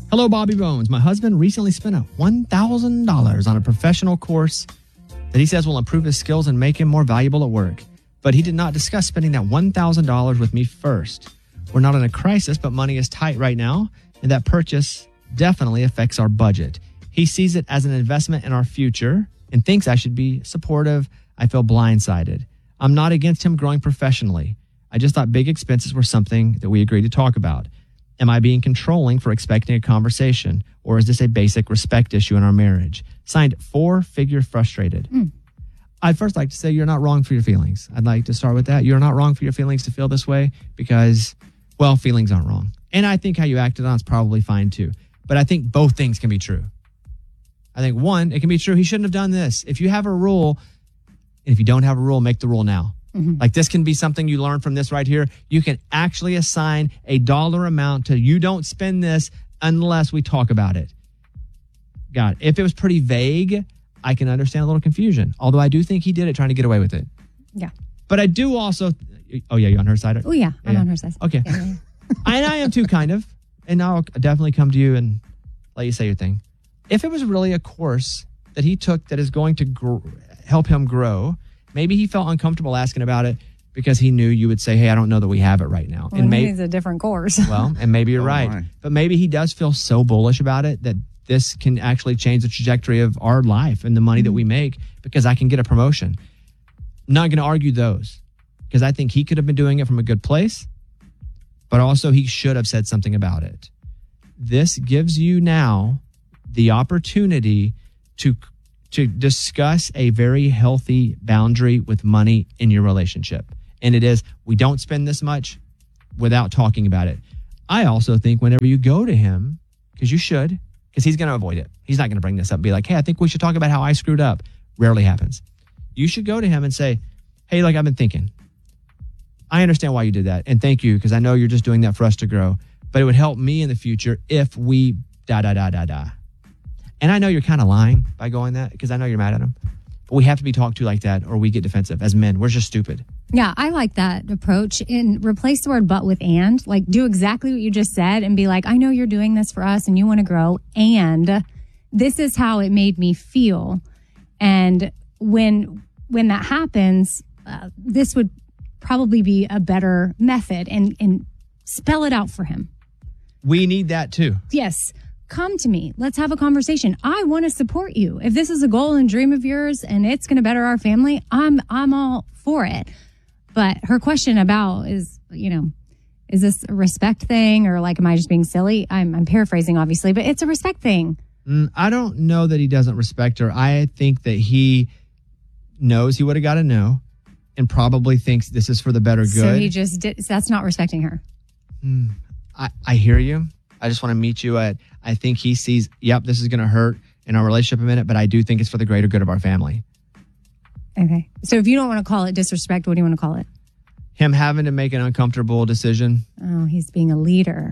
Hello, Bobby Bones. My husband recently spent $1,000 on a professional course that he says will improve his skills and make him more valuable at work. But he did not discuss spending that $1,000 with me first. We're not in a crisis, but money is tight right now, and that purchase definitely affects our budget. He sees it as an investment in our future and thinks I should be supportive. I feel blindsided. I'm not against him growing professionally. I just thought big expenses were something that we agreed to talk about. Am I being controlling for expecting a conversation, or is this a basic respect issue in our marriage? Signed, 4-figure frustrated. I'd first like to say you're not wrong for your feelings. I'd like to start with that. You're not wrong for your feelings to feel this way because, well, feelings aren't wrong. And I think how you acted on is probably fine too. But I think both things can be true. I think one, it can be true. He shouldn't have done this. If you have a rule, and if you don't have a rule, make the rule now. Like this can be something you learn from this right here. You can actually assign a dollar amount to you don't spend this unless we talk about it. Got it. If it was pretty vague, I can understand a little confusion. Although I do think he did it trying to get away with it. Yeah. But I do also... Oh, yeah, you're on her side? Oh, yeah. I'm on her side. Okay. Yeah. And I am too, kind of. And I'll definitely come to you and let you say your thing. If it was really a course that he took that is going to help him grow, maybe he felt uncomfortable asking about it because he knew you would say, hey, I don't know that we have it right now. Well, and maybe it's a different course. Well, and maybe you're right. My. But maybe he does feel so bullish about it that this can actually change the trajectory of our life and the money that we make because I can get a promotion. Not going to argue those because I think he could have been doing it from a good place, but also he should have said something about it. This gives you now the opportunity to discuss a very healthy boundary with money in your relationship. And it is, we don't spend this much without talking about it. I also think whenever you go to him, because you should, because he's going to avoid it. He's not going to bring this up and be like, hey, I think we should talk about how I screwed up. Rarely happens. You should go to him and say, hey, like I've been thinking. I understand why you did that. And thank you, because I know you're just doing that for us to grow. But it would help me in the future if we da. And I know you're kind of lying by going that because I know you're mad at him. But we have to be talked to like that or we get defensive. As men, we're just stupid. Yeah, I like that approach. And replace the word but with and. Like, do exactly what you just said and be like, I know you're doing this for us and you want to grow. And this is how it made me feel. And when that happens, this would probably be a better method and spell it out for him. We need that too. Yes. Come to me. Let's have a conversation. I want to support you. If this is a goal and dream of yours and it's going to better our family, I'm all for it. But her question about is this a respect thing or like, am I just being silly? I'm paraphrasing obviously, but it's a respect thing. I don't know that he doesn't respect her. I think that he knows he would have got to know and probably thinks this is for the better good. So he just did. So that's not respecting her. I hear you. I just want to meet you at, I think he sees, yep, this is going to hurt in our relationship a minute, but I do think it's for the greater good of our family. Okay. So if you don't want to call it disrespect, what do you want to call it? Him having to make an uncomfortable decision. Oh, he's being a leader.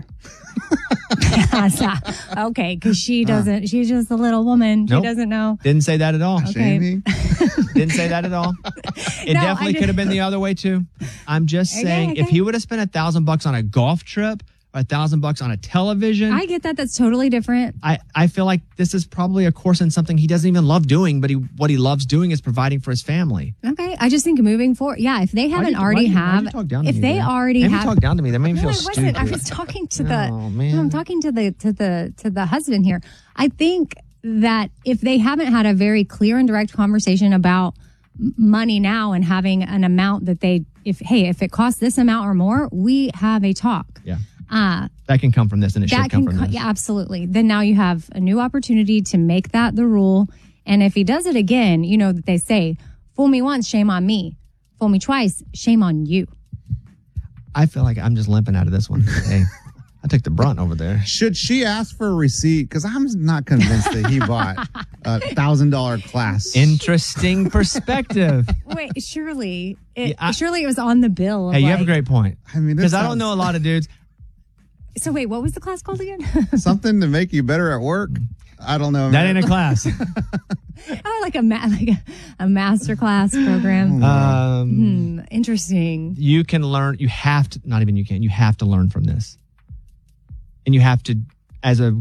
Okay, because she doesn't, she's just a little woman. Nope. She doesn't know. Didn't say that at all. Okay. Didn't say that at all. It No, definitely could have been the other way too. I'm just saying, if he would have spent $1,000 on a golf trip, or $1,000 on a television. I get that. That's totally different. I feel like this is probably a course in something he doesn't even love doing, but what he loves doing is providing for his family. Okay. I just think moving forward, yeah, if they haven't already have, if they already have, talk down to me, that made me feel stupid. I was talking to man. I'm talking to the husband here. I think that if they haven't had a very clear and direct conversation about money now and having an amount that if it costs this amount or more, we have a talk. Yeah. That can come from this and it should come from this. Yeah, absolutely. Then now you have a new opportunity to make that the rule. And if he does it again, you know that they say, fool me once, shame on me. Fool me twice, shame on you. I feel like I'm just limping out of this one. Hey, I took the brunt over there. Should she ask for a receipt? Because I'm not convinced that he bought a $1,000 class. Interesting perspective. Wait, surely it was on the bill. Hey, you have a great point. I mean, because I don't know a lot of dudes. So wait, what was the class called again? Something to make you better at work. I don't know. That ain't a class. Like a master class program. Interesting. You can learn. You have to. Not even you can. You have to learn from this, and you have to, as a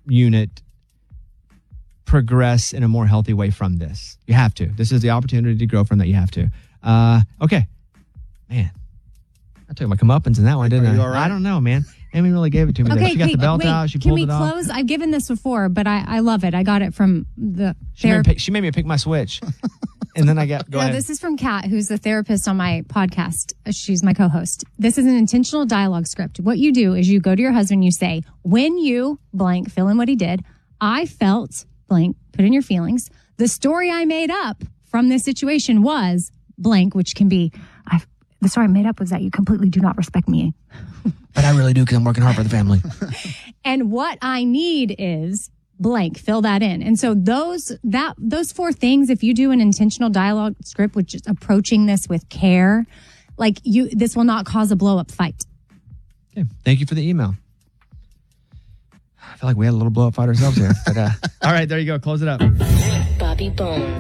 unit progress in a more healthy way from this. You have to. This is the opportunity to grow from that. You have to. Okay. Man, I took my comeuppance in that one, didn't I? You all right? I don't know, man. Amy really gave it to me. there. She got the belt out. She can pulled we it off. close? I've given this before, but I love it. I got it from the She made me pick my switch. And then go ahead. This is from Kat, who's the therapist on my podcast. She's my co-host. This is an intentional dialogue script. What you do is you go to your husband, you say, when you blank, fill in what he did, I felt blank, put in your feelings. The story I made up from this situation was blank, which can be, the story I made up was that you completely do not respect me. But I really do because I'm working hard for the family. And what I need is blank, fill that in. And so those 4 things, if you do an intentional dialogue script, which is approaching this with care, this will not cause a blow up fight. Okay. Thank you for the email. I feel like we had a little blow up fight ourselves here. But all right, there you go. Close it up. Bobby Bones.